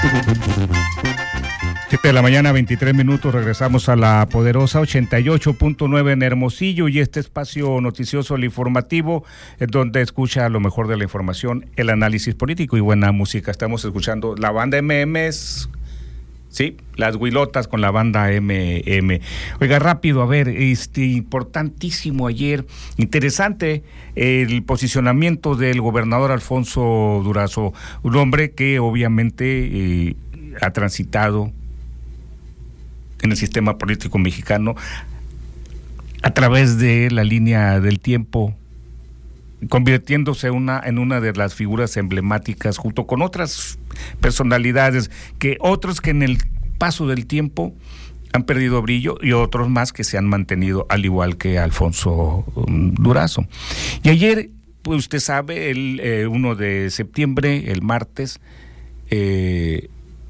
7 de la mañana, 23 minutos, regresamos a la poderosa 88.9 en Hermosillo y este espacio noticioso, el informativo, en donde escucha lo mejor de la información, el análisis político y buena música. Estamos escuchando la banda MMs, sí, las Huilotas con la banda MM. Oiga, rápido, a ver, importantísimo ayer, interesante el posicionamiento del gobernador Alfonso Durazo, un hombre que obviamente ha transitado en el sistema político mexicano a través de la línea del tiempo, convirtiéndose en una de las figuras emblemáticas junto con otras personalidades que en el paso del tiempo han perdido brillo y otros más que se han mantenido, al igual que Alfonso Durazo. Y ayer, pues usted sabe, el 1 de septiembre, el martes, el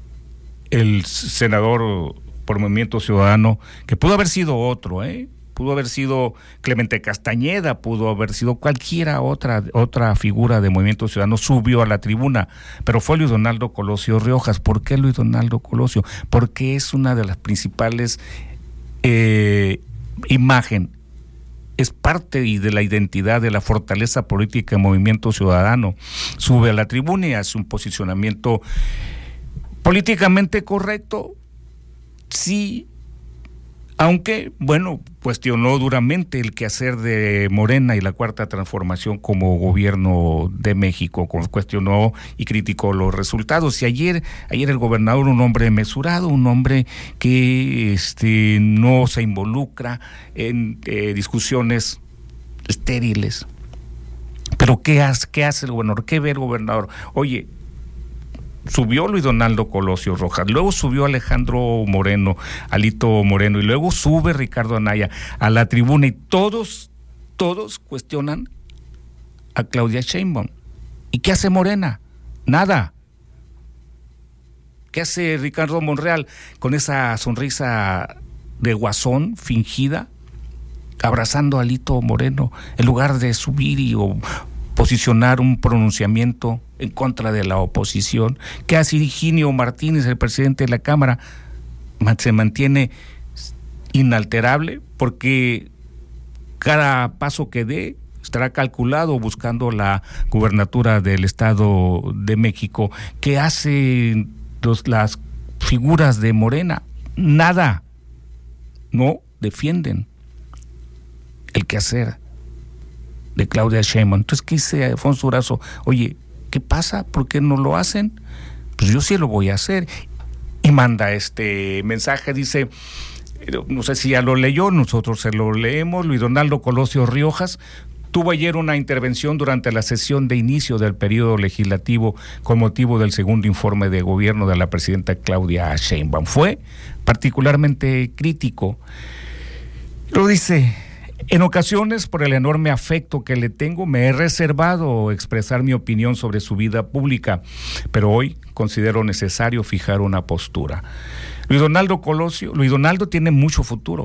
senador por Movimiento Ciudadano, que pudo haber sido otro, pudo haber sido Clemente Castañeda, pudo haber sido cualquiera otra figura de Movimiento Ciudadano, subió a la tribuna, pero fue Luis Donaldo Colosio Riojas. ¿Por qué Luis Donaldo Colosio? Porque es una de las principales imagen, es parte y de la identidad de la fortaleza política de Movimiento Ciudadano. Sube a la tribuna y hace un posicionamiento políticamente correcto, sí, aunque, bueno, cuestionó duramente el quehacer de Morena y la Cuarta Transformación como gobierno de México, cuestionó y criticó los resultados. Y ayer el gobernador, un hombre mesurado, un hombre que no se involucra en discusiones estériles. Pero ¿qué hace el gobernador? ¿Qué ve el gobernador? Oye, subió Luis Donaldo Colosio Rojas, luego subió Alejandro Moreno, Alito Moreno, y luego sube Ricardo Anaya a la tribuna y todos cuestionan a Claudia Sheinbaum. ¿Y qué hace Morena? Nada. ¿Qué hace Ricardo Monreal con esa sonrisa de guasón fingida, abrazando a Alito Moreno, en lugar de subir o posicionar un pronunciamiento en contra de la oposición? ¿Qué hace Higinio Martínez, el presidente de la Cámara? Se mantiene inalterable porque cada paso que dé estará calculado buscando la gubernatura del Estado de México. ¿Qué hacen las figuras de Morena? Nada. No defienden el quehacer de Claudia Sheinbaum. Entonces, ¿qué dice Alfonso Durazo? Oye, ¿qué pasa? ¿Por qué no lo hacen? Pues yo sí lo voy a hacer. Y manda este mensaje, dice, no sé si ya lo leyó, nosotros se lo leemos. Luis Donaldo Colosio Riojas tuvo ayer una intervención durante la sesión de inicio del periodo legislativo con motivo del segundo informe de gobierno de la presidenta Claudia Sheinbaum. Fue particularmente crítico. Lo dice: en ocasiones, por el enorme afecto que le tengo, me he reservado expresar mi opinión sobre su vida pública, pero hoy considero necesario fijar una postura. Luis Donaldo tiene mucho futuro,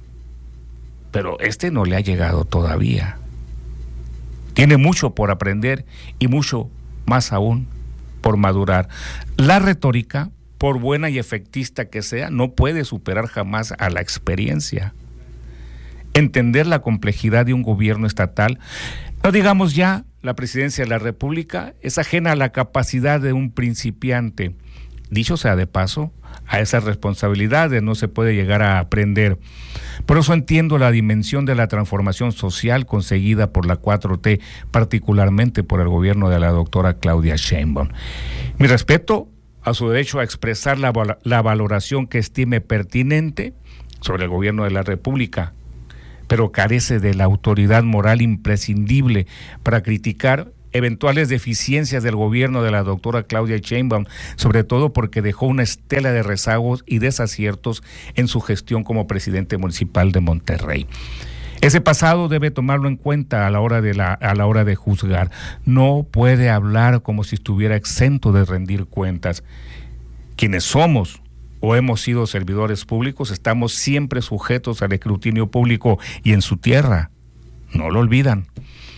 pero no le ha llegado todavía. Tiene mucho por aprender y mucho más aún por madurar. La retórica, por buena y efectista que sea, no puede superar jamás a la experiencia. Entender la complejidad de un gobierno estatal, no digamos ya la presidencia de la República, es ajena a la capacidad de un principiante. Dicho sea de paso, a esas responsabilidades no se puede llegar a aprender. Por eso entiendo la dimensión de la transformación social conseguida por la 4T, particularmente por el gobierno de la doctora Claudia Sheinbaum. Mi respeto a su derecho a expresar la valoración que estime pertinente sobre el gobierno de la República, pero carece de la autoridad moral imprescindible para criticar eventuales deficiencias del gobierno de la doctora Claudia Sheinbaum, sobre todo porque dejó una estela de rezagos y desaciertos en su gestión como presidente municipal de Monterrey. Ese pasado debe tomarlo en cuenta a la hora de juzgar. No puede hablar como si estuviera exento de rendir cuentas. Quienes somos o hemos sido servidores públicos, estamos siempre sujetos al escrutinio público y en su tierra. No lo olvidan.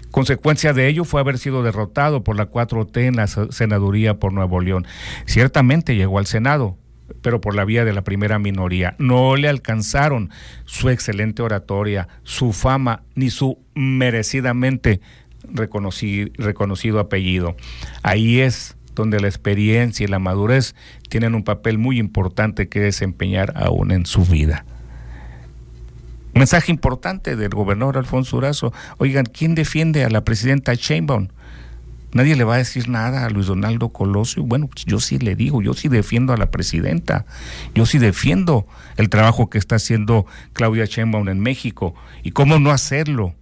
Consecuencia de ello fue haber sido derrotado por la 4T en la senaduría por Nuevo León. Ciertamente llegó al Senado, pero por la vía de la primera minoría. No le alcanzaron su excelente oratoria, su fama, ni su merecidamente reconocido apellido. Ahí es donde la experiencia y la madurez tienen un papel muy importante que desempeñar aún en su vida. Un mensaje importante del gobernador Alfonso Durazo. Oigan, ¿quién defiende a la presidenta Sheinbaum? Nadie le va a decir nada a Luis Donaldo Colosio. Bueno, pues yo sí le digo, yo sí defiendo a la presidenta, yo sí defiendo el trabajo que está haciendo Claudia Sheinbaum en México. ¿Y cómo no hacerlo?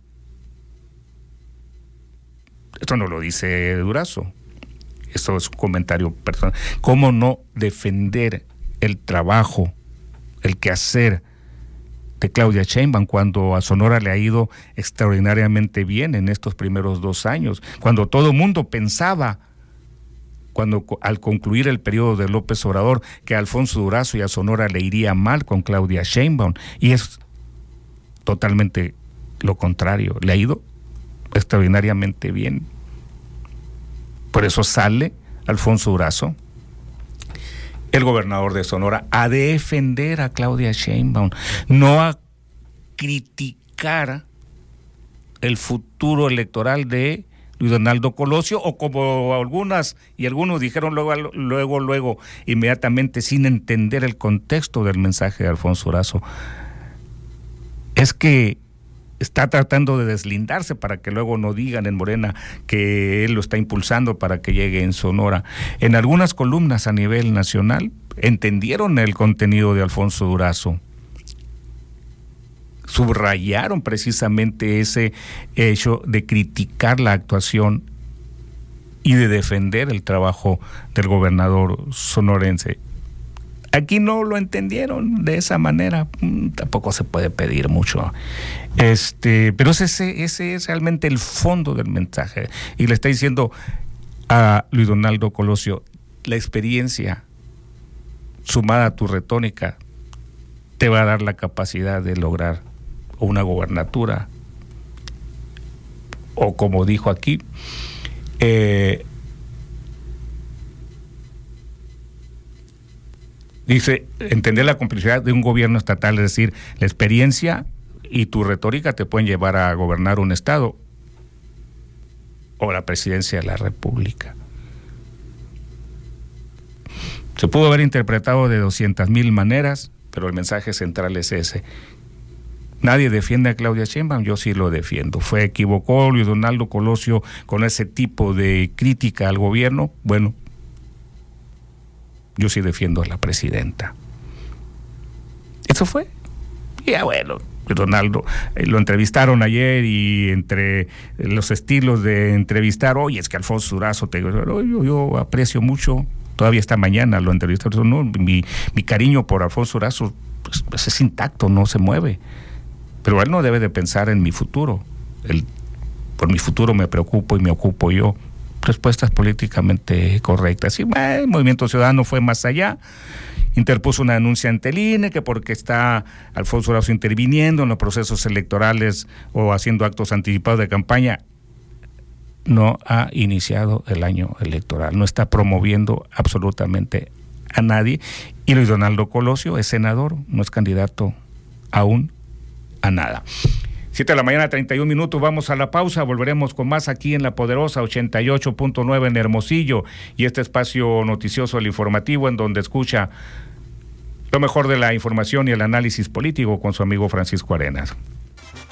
Esto no lo dice Durazo, esto es un comentario personal. ¿Cómo no defender el trabajo, el quehacer de Claudia Sheinbaum cuando a Sonora le ha ido extraordinariamente bien en estos primeros 2 años? Cuando todo el mundo pensaba, al concluir el periodo de López Obrador, que a Alfonso Durazo y a Sonora le iría mal con Claudia Sheinbaum, y es totalmente lo contrario, le ha ido extraordinariamente bien. Por eso sale Alfonso Durazo, el gobernador de Sonora, a defender a Claudia Sheinbaum, no a criticar el futuro electoral de Luis Donaldo Colosio, o como algunos dijeron luego, inmediatamente, sin entender el contexto del mensaje de Alfonso Durazo. Es que está tratando de deslindarse para que luego no digan en Morena que él lo está impulsando para que llegue en Sonora. En algunas columnas a nivel nacional entendieron el contenido de Alfonso Durazo, subrayaron precisamente ese hecho de criticar la actuación y de defender el trabajo del gobernador sonorense. Aquí no lo entendieron de esa manera, tampoco se puede pedir mucho. Pero ese es realmente el fondo del mensaje. Y le está diciendo a Luis Donaldo Colosio, la experiencia sumada a tu retórica te va a dar la capacidad de lograr una gobernatura, o como dijo aquí, dice, entender la complejidad de un gobierno estatal, es decir, la experiencia y tu retórica te pueden llevar a gobernar un estado o la presidencia de la República. Se pudo haber interpretado de 200,000 maneras, pero el mensaje central es ese. Nadie defiende a Claudia Sheinbaum, yo sí lo defiendo. ¿Fue equivocó Luis Donaldo Colosio con ese tipo de crítica al gobierno? Bueno, yo sí defiendo a la presidenta. Eso fue. Y ya bueno, Donaldo, lo entrevistaron ayer y entre los estilos de entrevistar, oye, es que Alfonso Durazo, yo aprecio mucho, todavía esta mañana lo entrevistaron, no, mi cariño por Alfonso Durazo pues es intacto, no se mueve. Pero él no debe de pensar en mi futuro. Por mi futuro me preocupo y me ocupo yo. Respuestas políticamente correctas. Y el Movimiento Ciudadano fue más allá, interpuso una denuncia ante el INE que porque está Alfonso Durazo interviniendo en los procesos electorales o haciendo actos anticipados de campaña, no ha iniciado el año electoral, no está promoviendo absolutamente a nadie. Y Luis Donaldo Colosio es senador, no es candidato aún a nada. 7:31 a.m, vamos a la pausa, volveremos con más aquí en La Poderosa 88.9 en Hermosillo, y este espacio noticioso, el informativo, en donde escucha lo mejor de la información y el análisis político con su amigo Francisco Arenas.